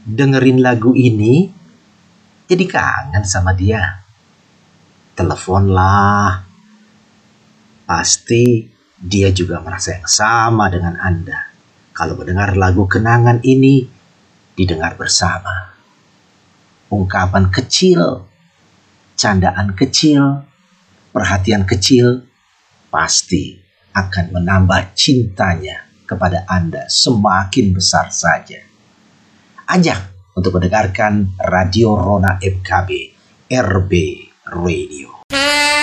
dengerin lagu ini jadi kangen sama dia. Teleponlah. Pasti dia juga merasa yang sama dengan Anda. Kalau mendengar lagu kenangan ini didengar bersama. Ungkapan kecil, candaan kecil, perhatian kecil pasti akan menambah cintanya kepada Anda semakin besar saja. Ajak untuk mendengarkan Radio Rona FKB RB Radio.